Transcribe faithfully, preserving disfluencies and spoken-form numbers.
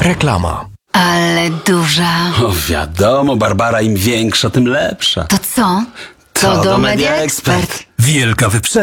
Reklama. Ale duża. O, wiadomo, Barbara, im większa, tym lepsza. To co? To, To do do Media Media Expert. Expert. Wielka wyprzedaż.